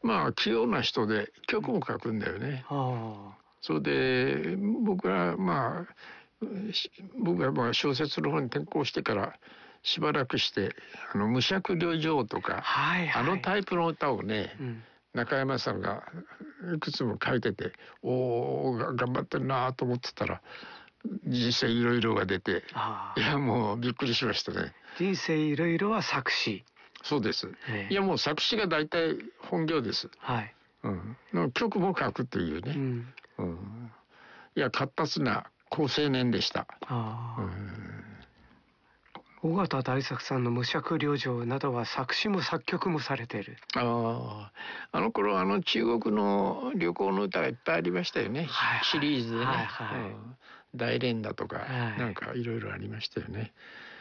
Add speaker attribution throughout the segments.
Speaker 1: まあ器用な人で曲も書くんだよね。それで僕はまあ小説の方に転校してからしばらくして無尺旅情とか、あのタイプの歌をね、中山さんがいくつも書いてて、頑張ってるなと思ってたら実際いろいろが出て、いやもうびっくりしましたね。
Speaker 2: 人生いろいろは作詞。
Speaker 1: そうです。いやもう作詞が大体本業です。曲も書くというね。いや活発な好青年でした。
Speaker 2: 緒方大作さんの無尺旅情などは作詞も作曲もされている。
Speaker 1: あの頃中国の旅行の歌がいっぱいありましたよね。シリーズでね。大連だとか、なんかいろいろありましたよね。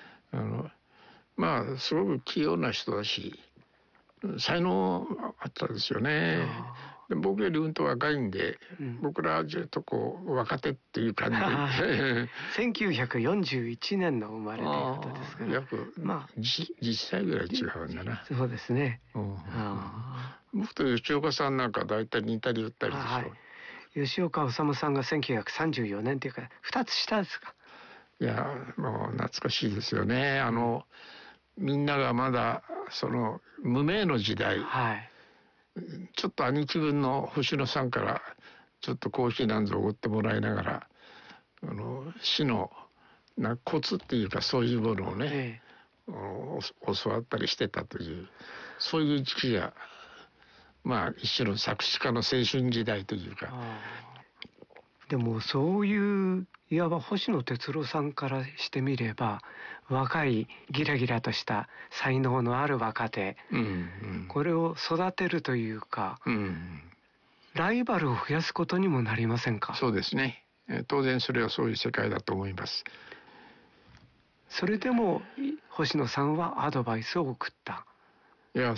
Speaker 1: まあすごく器用な人だし才能あったですよね。で僕よりうんと若いんで、僕らはちょっとこう若手っていう感じで
Speaker 2: 1941年の生まれということですから、
Speaker 1: 約10歳ぐらい違うんだな。
Speaker 2: そうですね。
Speaker 1: 僕と吉岡さんなんか大体似たり寄ったりでしょ。
Speaker 2: 吉岡治さんが1934年というか2つ下ですか。
Speaker 1: いやもう懐かしいですよね。みんながまだその無名の時代、ちょっと兄貴分の星野さんからちょっとコーヒーなんぞおごってもらいながら詩のコツっていうかそういうものをね、教わったりしてたというそういう時期がまあ一種の作詞家の青春時代というか。
Speaker 2: でもそういういわば星野哲郎さんからしてみれば若いギラギラとした才能のある若手、これを育てるというか、ライバルを増やすことにもなりませんか。
Speaker 1: そうですね。当然それはそういう世界だと思います。
Speaker 2: それでも星野さんはアドバイスを送った。
Speaker 1: いや